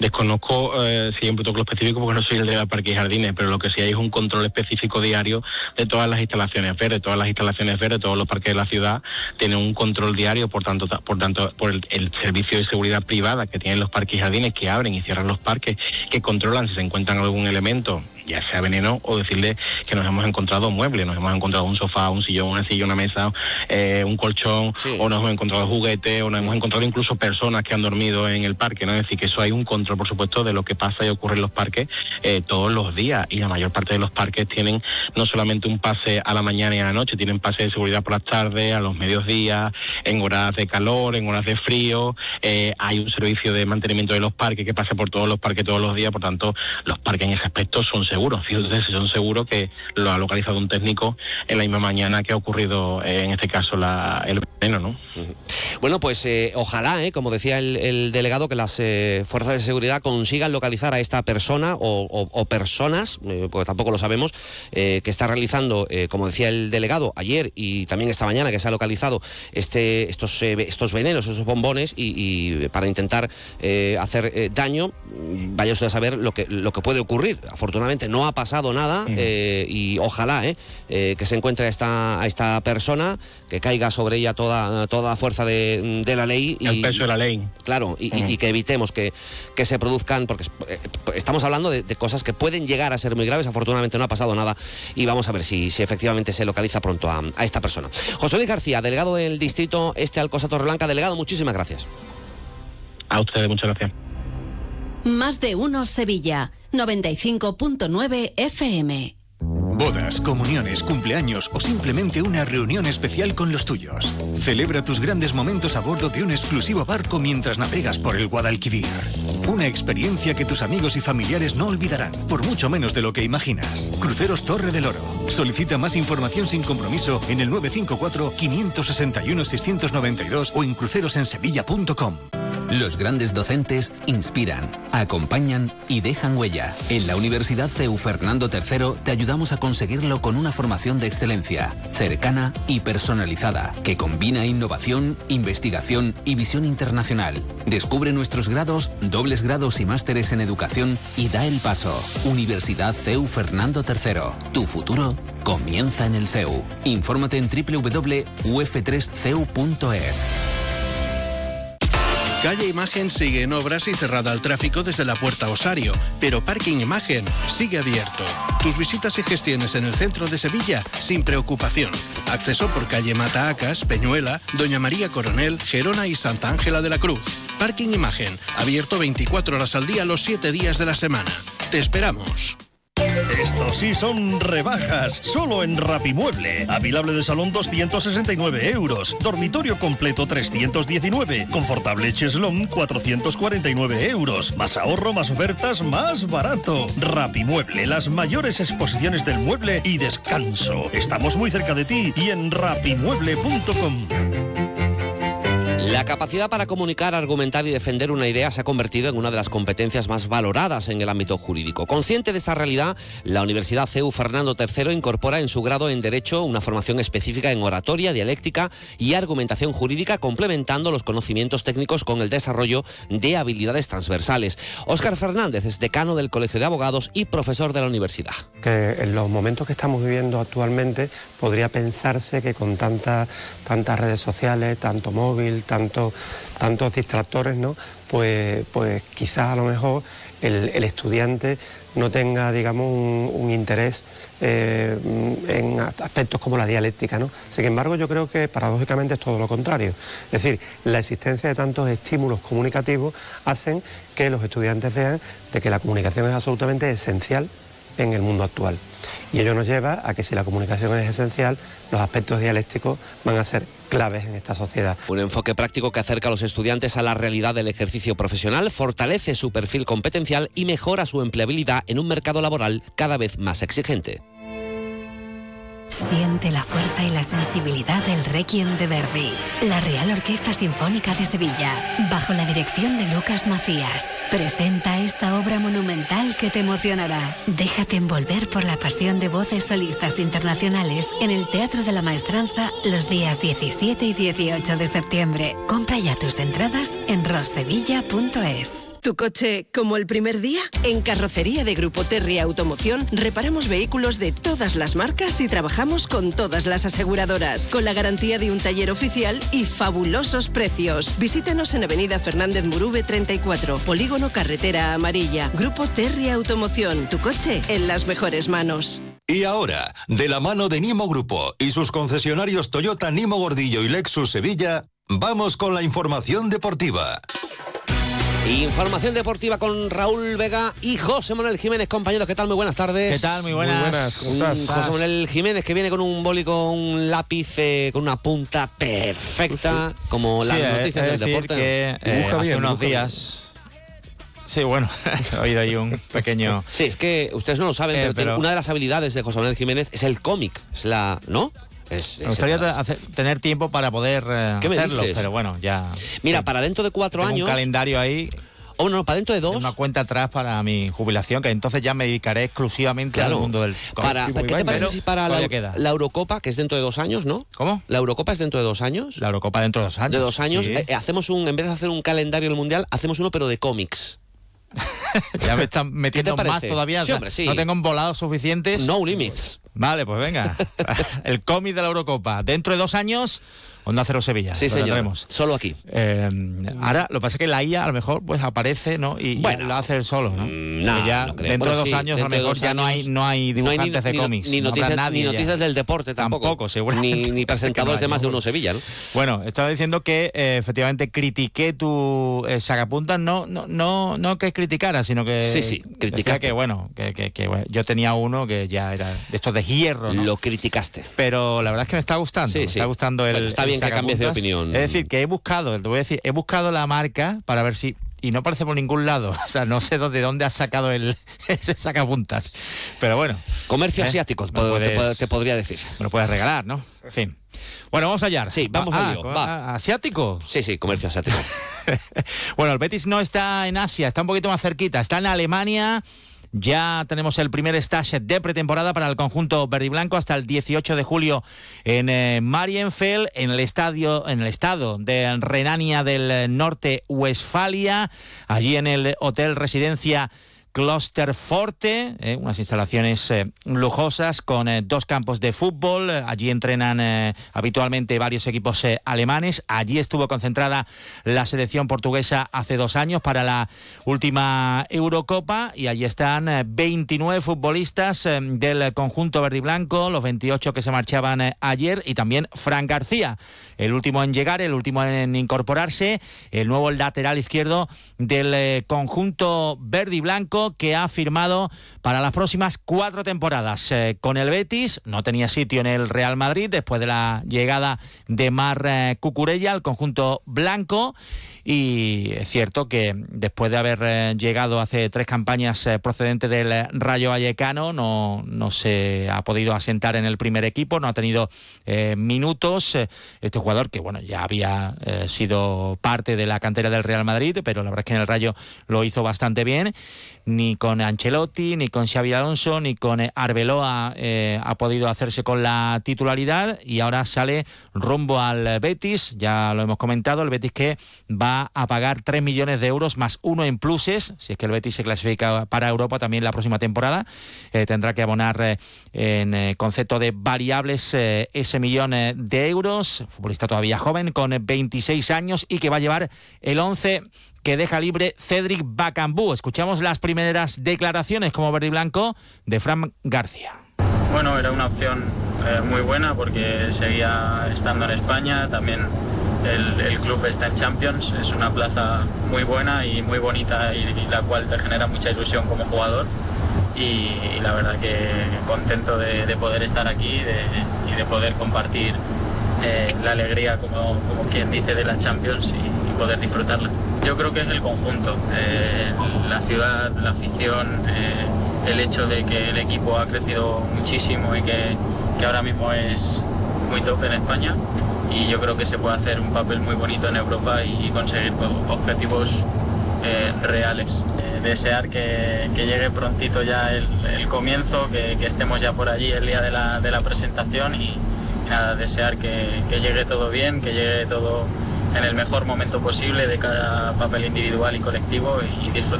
Desconozco si hay un protocolo específico porque no soy el de la Parque y Jardines, pero lo que sí hay es un control específico diario de todas las instalaciones verdes. Todas las instalaciones verdes, todos los parques de la ciudad tienen un control diario, por el servicio de seguridad privada que tienen los parques y jardines, que abren y cierran los parques, que controlan si se encuentran algún elemento, ya sea veneno, o decirle que nos hemos encontrado muebles, nos hemos encontrado un sofá, un sillón, una silla, una mesa, un colchón, sí, o nos hemos encontrado juguetes, o nos hemos encontrado incluso personas que han dormido en el parque, ¿no? Es decir, que eso hay un control, por supuesto, de lo que pasa y ocurre en los parques todos los días, y la mayor parte de los parques tienen no solamente un pase a la mañana y a la noche, tienen pase de seguridad por las tardes, a los mediodías, en horas de calor, en horas de frío, hay un servicio de mantenimiento de los parques que pasa por todos los parques todos los días, por tanto, los parques en ese aspecto son seguros, fíjense, son seguros, que lo ha localizado un técnico en la misma mañana que ha ocurrido, en este caso, el veneno, ¿no? Bueno, pues ojalá, como decía el delegado, que las fuerzas de seguridad consigan localizar a esta persona o personas, porque tampoco lo sabemos, que está realizando, como decía el delegado ayer y también esta mañana, que se ha localizado estos venenos, estos bombones, y para intentar hacer daño. Vaya usted a saber lo que puede ocurrir. Afortunadamente no ha pasado nada, y ojalá que se encuentre a esta persona, que caiga sobre ella toda la fuerza de la ley, y el peso de la ley, claro, y que evitemos que se produzcan, porque estamos hablando de cosas que pueden llegar a ser muy graves. Afortunadamente no ha pasado nada, y vamos a ver si efectivamente se localiza pronto a esta persona. José Luis García, delegado del distrito Alcosa Torreblanca. Delegado, muchísimas gracias. A ustedes, muchas gracias. Más de uno Sevilla, 95.9 FM. Bodas, comuniones, cumpleaños o simplemente una reunión especial con los tuyos. Celebra tus grandes momentos a bordo de un exclusivo barco mientras navegas por el Guadalquivir. Una experiencia que tus amigos y familiares no olvidarán, por mucho menos de lo que imaginas. Cruceros Torre del Oro. Solicita más información sin compromiso en el 954-561-692 o en crucerosensevilla.com. Los grandes docentes inspiran, acompañan y dejan huella. En la Universidad CEU Fernando III te ayudamos a conseguirlo con una formación de excelencia, cercana y personalizada, que combina innovación, investigación y visión internacional. Descubre nuestros grados, dobles grados y másteres en educación y da el paso. Universidad CEU Fernando III. Tu futuro comienza en el CEU. Infórmate en www.uf3ceu.es. Calle Imagen sigue en obras y cerrada al tráfico desde la Puerta Osario, pero Parking Imagen sigue abierto. Tus visitas y gestiones en el centro de Sevilla sin preocupación. Acceso por calle Mataacas, Peñuela, Doña María Coronel, Gerona y Santa Ángela de la Cruz. Parking Imagen, abierto 24 horas al día los 7 días de la semana. Te esperamos. Estos sí son rebajas, solo en Rapimueble. Avilable de salón 269 euros, dormitorio completo 319, confortable cheslón 449 euros. Más ahorro, más ofertas, más barato. Rapimueble, las mayores exposiciones del mueble y descanso. Estamos muy cerca de ti y en rapimueble.com. La capacidad para comunicar, argumentar y defender una idea se ha convertido en una de las competencias más valoradas en el ámbito jurídico. Consciente de esa realidad, la Universidad CEU Fernando III incorpora en su grado en Derecho una formación específica en oratoria, dialéctica y argumentación jurídica, complementando los conocimientos técnicos con el desarrollo de habilidades transversales. Óscar Fernández es decano del Colegio de Abogados y profesor de la universidad. Que en los momentos que estamos viviendo actualmente podría pensarse que con tantas redes sociales, tanto móvil, tantos distractores, ¿no? Pues quizás a lo mejor el estudiante no tenga, digamos, un interés en aspectos como la dialéctica, ¿no? Sin embargo, yo creo que paradójicamente es todo lo contrario. Es decir, la existencia de tantos estímulos comunicativos hacen que los estudiantes vean de que la comunicación es absolutamente esencial en el mundo actual. Y ello nos lleva a que si la comunicación es esencial, los aspectos dialécticos van a ser claves en esta sociedad. Un enfoque práctico que acerca a los estudiantes a la realidad del ejercicio profesional, fortalece su perfil competencial y mejora su empleabilidad en un mercado laboral cada vez más exigente. Siente la fuerza y la sensibilidad del Requiem de Verdi. La Real Orquesta Sinfónica de Sevilla, bajo la dirección de Lucas Macías, presenta esta obra monumental que te emocionará. Déjate envolver por la pasión de voces solistas internacionales en el Teatro de la Maestranza los días 17 y 18 de septiembre. Compra ya tus entradas en rossevilla.es. ¿Tu coche como el primer día? En Carrocería de Grupo Terry Automoción reparamos vehículos de todas las marcas y trabajamos con todas las aseguradoras, con la garantía de un taller oficial y fabulosos precios. Visítanos en Avenida Fernández Murube 34, Polígono Carretera Amarilla. Grupo Terry Automoción, tu coche en las mejores manos. Y ahora, de la mano de Nimo Grupo y sus concesionarios Toyota Nimo Gordillo y Lexus Sevilla, vamos con la información deportiva. Información deportiva con Raúl Vega y José Manuel Jiménez. Compañeros, ¿qué tal? Muy buenas tardes. ¿Qué tal? Muy buenas. Muy buenas, ¿cómo estás? José Manuel Jiménez, que viene con un boli, con un lápiz, con una punta perfecta, como las noticias del deporte. Que, hace unos días... Sí, bueno, he oído ahí un pequeño... Sí, es que ustedes no lo saben, pero una de las habilidades de José Manuel Jiménez es el cómic. Es la... ¿no? Me gustaría tener tiempo para poder hacerlo, pero bueno, ya... Mira, para dentro de 4 años... un calendario ahí... Oh, no, para dentro de 2... Una cuenta atrás para mi jubilación, que entonces ya me dedicaré exclusivamente al mundo del cómic. ¿Qué te parece si para la Eurocopa, que es dentro de 2 años, ¿no? ¿Cómo? ¿La Eurocopa es dentro de 2 años? La Eurocopa dentro de 2 años. De 2 años. Sí. Hacemos en vez de hacer un calendario del Mundial, hacemos uno pero de cómics. Ya me están metiendo más todavía. Sí, hombre, sí. No tengo volados suficientes. No limits. Vale, pues venga. El cómic de la Eurocopa. Dentro de 2 años, Onda Cero Sevilla. Sí, señor. Solo aquí. Ahora, lo que pasa es que la IA a lo mejor pues aparece, ¿no? Y lo hace él solo, ¿no? No, ya no creo. dentro de 2 años a lo mejor ya no hay dibujantes de cómics. Ni noticias del deporte tampoco. Seguramente. Ni presentadores de más de uno Sevilla, ¿no? Bueno, estaba diciendo que efectivamente critiqué tu sacapuntas, no que criticara, sino que... Sí, criticaste. Que bueno, yo tenía uno que ya era de estos de hierro, ¿no? Lo criticaste. Pero la verdad es que me está gustando. Me está gustando el... Bueno, está bien que cambies de opinión. Es decir, que he buscado la marca para ver si... Y no aparece por ningún lado. O sea, no sé de dónde has sacado ese sacapuntas. Pero bueno. Comercio asiático, te podría decir. Me lo puedes regalar, ¿no? En fin. Bueno, vamos allá. Sí, vamos al lío. ¿Asiático? Sí, comercio asiático. Bueno, el Betis no está en Asia, está un poquito más cerquita. Está en Alemania. Ya tenemos el primer stage de pretemporada para el conjunto verdiblanco hasta el 18 de julio en Marienfeld, en el estado de Renania del Norte, Westfalia, allí en el Hotel Residencia Klosterforte, unas instalaciones lujosas con 2 campos de fútbol. Allí entrenan habitualmente varios equipos alemanes. Allí estuvo concentrada la selección portuguesa hace 2 años para la última Eurocopa, y allí están 29 futbolistas del conjunto verdiblanco, los 28 que se marchaban ayer, y también Fran García, el último en llegar, el último en incorporarse, el nuevo lateral izquierdo del conjunto verdiblanco, que ha firmado para las próximas 4 temporadas con el Betis. No tenía sitio en el Real Madrid después de la llegada de Marc Cucurella al conjunto blanco, y es cierto que después de haber llegado hace 3 campañas procedente del Rayo Vallecano, no se ha podido asentar en el primer equipo, no ha tenido minutos. Este jugador que ya había sido parte de la cantera del Real Madrid, pero la verdad es que en el Rayo lo hizo bastante bien. Ni con Ancelotti, ni con Xabi Alonso, ni con Arbeloa ha podido hacerse con la titularidad, y ahora sale rumbo al Betis. Ya lo hemos comentado, el Betis que va a pagar 3 millones de euros más 1 en pluses, si es que el Betis se clasifica para Europa también la próxima temporada. Tendrá que abonar en concepto de variables ese millón de euros. Futbolista todavía joven, con 26 años, y que va a llevar el 11 que deja libre Cédric Bakambu. Escuchamos las primeras declaraciones como verdiblanco de Fran García. Bueno, era una opción muy buena porque seguía estando en España, también el club está en Champions, es una plaza muy buena y muy bonita, y la cual te genera mucha ilusión como jugador, y la verdad que contento de poder estar aquí y de poder compartir la alegría, como quien dice, de la Champions y poder disfrutarla. Yo creo que es el conjunto, la ciudad, la afición, el hecho de que el equipo ha crecido muchísimo y que ahora mismo es muy top en España, y yo creo que se puede hacer un papel muy bonito en Europa y conseguir objetivos reales. Desear que llegue prontito ya el comienzo, que estemos ya por allí el día de la presentación, y nada, desear que llegue todo bien, que llegue todo en el mejor momento posible de cara a papel individual y colectivo y disfrutar